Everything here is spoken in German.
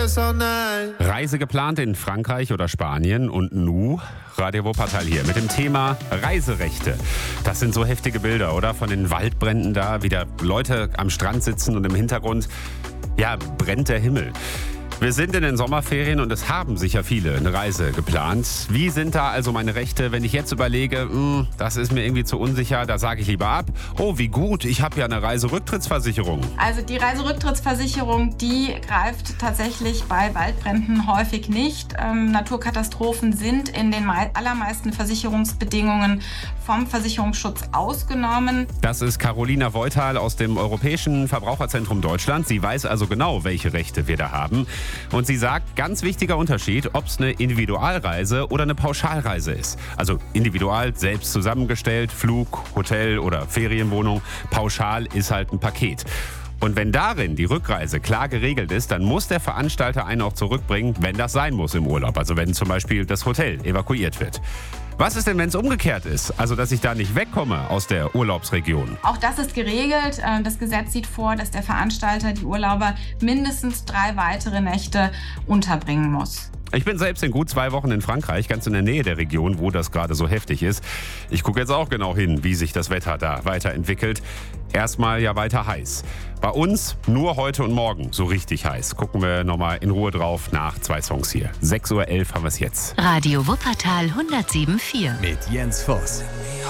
yes or nein. Reise geplant in Frankreich oder Spanien und Radio Wuppertal hier mit dem Thema Reiserechte. Das sind so heftige Bilder, oder? Von den Waldbränden da, wie da Leute am Strand sitzen und im Hintergrund, brennt der Himmel. Wir sind in den Sommerferien und es haben sicher viele eine Reise geplant. Wie sind da also meine Rechte, wenn ich jetzt überlege, das ist mir irgendwie zu unsicher, da sage ich lieber ab. Oh, wie gut, ich habe ja eine Reiserücktrittsversicherung. Also die Reiserücktrittsversicherung, die greift tatsächlich bei Waldbränden häufig nicht. Naturkatastrophen sind in den allermeisten Versicherungsbedingungen vom Versicherungsschutz ausgenommen. Das ist Carolina Voital aus dem Europäischen Verbraucherzentrum Deutschland. Sie weiß also genau, welche Rechte wir da haben. Und sie sagt, ganz wichtiger Unterschied, ob es eine Individualreise oder eine Pauschalreise ist. Also individual, selbst zusammengestellt, Flug, Hotel oder Ferienwohnung. Pauschal ist halt ein Paket. Und wenn darin die Rückreise klar geregelt ist, dann muss der Veranstalter einen auch zurückbringen, wenn das sein muss im Urlaub. Also wenn zum Beispiel das Hotel evakuiert wird. Was ist denn, wenn es umgekehrt ist? Also, dass ich da nicht wegkomme aus der Urlaubsregion? Auch das ist geregelt. Das Gesetz sieht vor, dass der Veranstalter die Urlauber mindestens 3 weitere Nächte unterbringen muss. Ich bin selbst in gut 2 Wochen in Frankreich, ganz in der Nähe der Region, wo das gerade so heftig ist. Ich gucke jetzt auch genau hin, wie sich das Wetter da weiterentwickelt. Erstmal weiter heiß. Bei uns nur heute und morgen so richtig heiß. Gucken wir nochmal in Ruhe drauf nach 2 Songs hier. 6:11 Uhr haben wir es jetzt. Radio Wuppertal 107.4 Mit Jens Voss.